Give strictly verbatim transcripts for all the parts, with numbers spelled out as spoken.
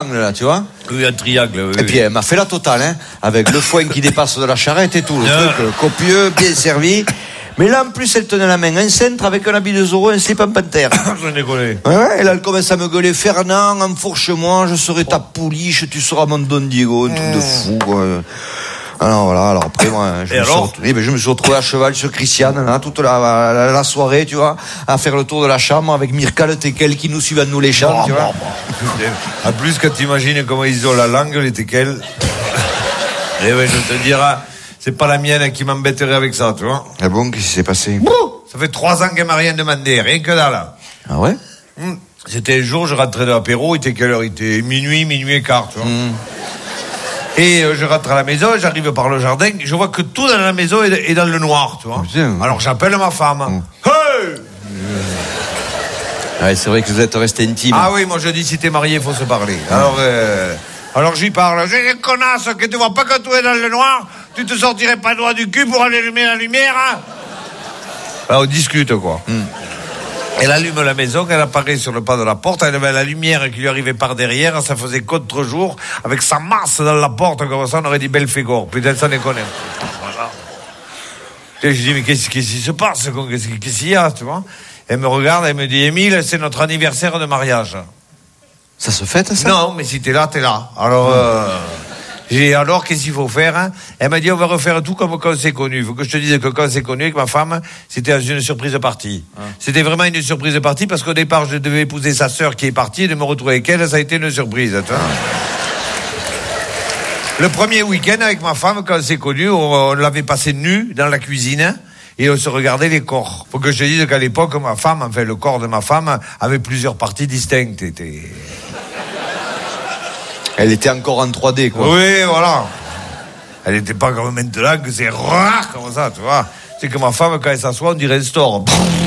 triangle, là, tu vois. Oui, un triangle, oui. Et puis, elle m'a fait la totale, hein, avec le foin qui dépasse de la charrette et tout, le Non. truc euh, copieux, bien servi. Mais là, en plus, elle tenait la main un cintre avec un habit de Zorro et un slip en panthère. Je déconne. Ouais, ouais, et là, elle commence à me gueuler, Fernand, enfourche-moi, je serai ta pouliche, tu seras mon Don Diego, un truc de fou, quoi. Alors voilà, alors après moi, je, Et me, suis alors retrouvé, ben, je me suis retrouvé à cheval sur Christiane, là, toute la, la, la soirée, tu vois, à faire le tour de la chambre avec Mirka le Tekel qui nous suivent à nous les chambres, tu vois. En plus, quand tu imagines comment ils ont la langue, les teckels. Eh ouais, je te dirai, c'est pas la mienne qui m'embêterait avec ça, tu vois. Ah bon, qu'est-ce qui s'est passé? Ça fait trois ans qu'elle m'a rien demandé, rien que dalle. Ah ouais? Mmh. C'était un jour, je rentrais de l'apéro, il était quelle heure? Il était minuit, minuit et quart, tu vois. Mmh. Et euh, je rentre à la maison, j'arrive par le jardin, je vois que tout dans la maison est, est dans le noir, tu vois. Putain. Alors j'appelle ma femme. Mmh. Hey! Ouais, c'est vrai que vous êtes resté intime. Ah oui, moi je dis si t'es marié, il faut se parler. Alors, euh, alors j'y parle. J'ai une connasse que tu vois pas que tout est dans le noir. Tu te sortirais pas le doigt du cul pour allumer la lumière, hein? Alors on discute, quoi. Mm. Elle allume la maison, elle apparaît sur le pas de la porte, elle avait la lumière qui lui arrivait par derrière, ça faisait contre-jour, avec sa masse dans la porte, comme ça on aurait dit Belphégor. Putain, ça déconne. Voilà. Et je dis, mais qu'est-ce qui se passe? Qu'est-ce qu'il y a, tu vois? Elle me regarde, elle me dit, Émile, c'est notre anniversaire de mariage. Ça se fête, ça? Non, mais si t'es là, t'es là. Alors, euh, j'ai alors, qu'est-ce qu'il faut faire, hein? Elle m'a dit, on va refaire tout comme quand on s'est connu. Faut que je te dise que quand on s'est connu avec ma femme, c'était une surprise partie. Ah. C'était vraiment une surprise partie parce qu'au départ, je devais épouser sa sœur qui est partie et de me retrouver avec elle, ça a été une surprise. Tu vois. Le premier week-end avec ma femme, quand on s'est connu, on, on l'avait passé nu dans la cuisine. Et on se regardait les corps. Faut que je te dise qu'à l'époque, ma femme, enfin, le corps de ma femme avait plusieurs parties distinctes. Était... Elle était encore en trois D, quoi. Oui, voilà. Elle n'était pas comme maintenant que c'est rare comme ça, tu vois. C'est que ma femme, quand elle s'assoit, on dirait un store.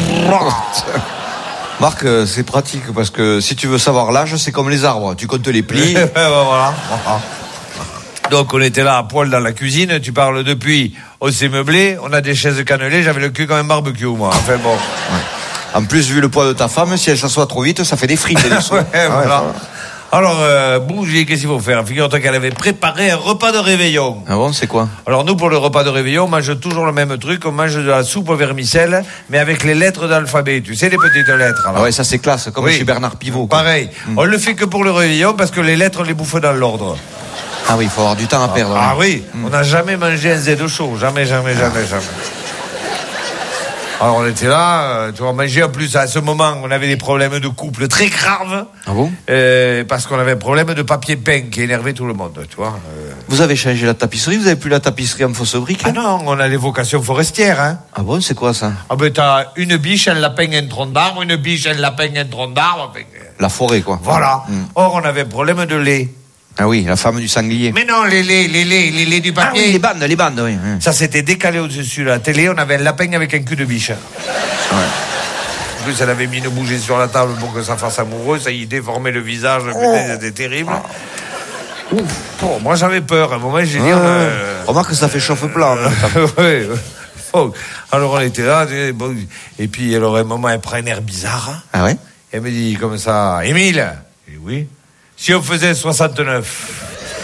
Marc, c'est pratique parce que si tu veux savoir l'âge, c'est comme les arbres. Tu comptes les plis. Voilà. Donc on était là à poil dans la cuisine, tu parles depuis, on s'est meublé, on a des chaises cannelées, j'avais le cul comme un barbecue, moi. Enfin bon. Ouais. En plus, vu le poids de ta femme, si elle s'assoit trop vite, ça fait des frites. Des ouais, ah, voilà. Ouais, alors, euh, bougie, qu'est-ce qu'il faut faire? Figure-toi qu'elle avait préparé un repas de réveillon. Ah bon, c'est quoi? Alors nous, pour le repas de réveillon, on mange toujours le même truc, on mange de la soupe au vermicelle, mais avec les lettres de l'alphabet, tu sais, les petites lettres. Alors. Ah ouais, ça c'est classe, comme oui. Chez Bernard Pivot. Quoi. Pareil. Mmh. On le fait que pour le réveillon, parce que les lettres, on les bouffe dans l'ordre. Ah oui, il faut avoir du temps à perdre. Ah, ah oui, mmh. On n'a jamais mangé un Z de chaud, jamais, jamais, jamais, jamais. Alors on était là, euh, tu vois, on mangeait en plus à ce moment, on avait des problèmes de couple très graves. Ah bon? euh, Parce qu'on avait un problème de papier peint qui énervait tout le monde, tu vois. Euh... Vous avez changé la tapisserie, vous avez plus la tapisserie en fausse brique? Ah non, on a les vocations forestières, hein. Ah bon, c'est quoi ça? Ah ben t'as une biche, un lapin, un tronc d'arbre, une biche, un lapin, un tronc d'arbre. La forêt, quoi. Voilà. Mmh. Or, on avait un problème de lait. Ah oui, la femme du sanglier. Mais non, les laits, les laits, les laits du papier. Ah oui, les bandes, les bandes, oui. Ça s'était décalé au-dessus de la télé, on avait un lapin avec un cul de biche. Ouais. En plus, elle avait mis une bougie sur la table pour que ça fasse amoureux, ça y déformait le visage, putain, oh. C'était terrible. Ouf. Bon, moi, j'avais peur. À un moment, j'ai dit... Ah, euh... Remarque que ça fait chauffe-plat. Oui. Oh. Alors, on était là, et puis, alors, à un moment, elle prend un air bizarre. Hein. Ah ouais? Elle me dit comme ça, Émile. Et oui. Si on faisait soixante-neuf.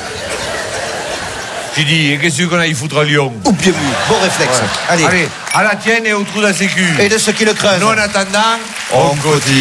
J'ai dit, et qu'est-ce qu'on a, il foutre à Lyon? Ou bien vu, bon réflexe. Ouais. Allez. Allez, à la tienne et au trou de la sécu. Et de ceux qui le creusent. Nous, en attendant, on, on cotise.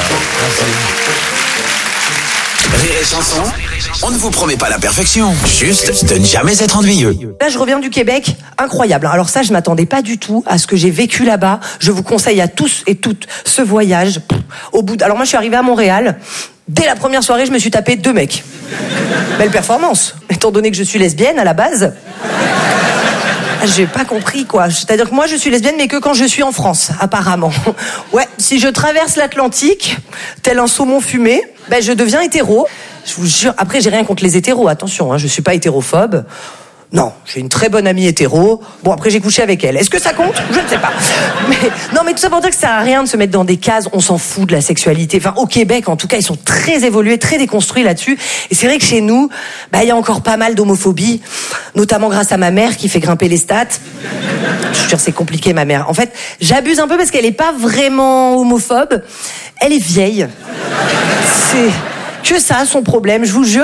Rire et chanson, on ne vous promet pas la perfection, juste de ne jamais être ennuyeux. Là, je reviens du Québec, incroyable. Alors ça, je m'attendais pas du tout à ce que j'ai vécu là-bas. Je vous conseille à tous et toutes ce voyage. Au bout de... Alors moi, je suis arrivée à Montréal. Dès la première soirée, je me suis tapé deux mecs. Belle performance, étant donné que je suis lesbienne à la base. J'ai pas compris, quoi. C'est-à-dire que moi, je suis lesbienne, mais que quand je suis en France, apparemment. Ouais, si je traverse l'Atlantique, tel un saumon fumé, ben je deviens hétéro. Je vous jure, après, j'ai rien contre les hétéros, attention, hein, je suis pas hétérophobe. Non, j'ai une très bonne amie hétéro. Bon, après, j'ai couché avec elle. Est-ce que ça compte? Je ne sais pas. Mais, non, mais tout ça pour dire que ça sert à rien de se mettre dans des cases. On s'en fout de la sexualité. Enfin, au Québec, en tout cas, ils sont très évolués, très déconstruits là-dessus. Et c'est vrai que chez nous, bah, il y a encore pas mal d'homophobie. Notamment grâce à ma mère qui fait grimper les stats. Je suis sûre, c'est compliqué, ma mère. En fait, j'abuse un peu parce qu'elle est pas vraiment homophobe. Elle est vieille. C'est que ça, son problème, je vous jure.